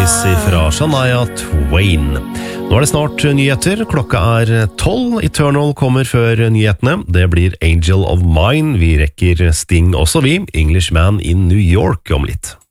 Promise fra Shania Twain. Nå det snart nyheter, klokka 12. Eternal kommer før nyhetene. Det blir Angel of Mine, vi rekker Sting også vi, Englishman in New York om litt.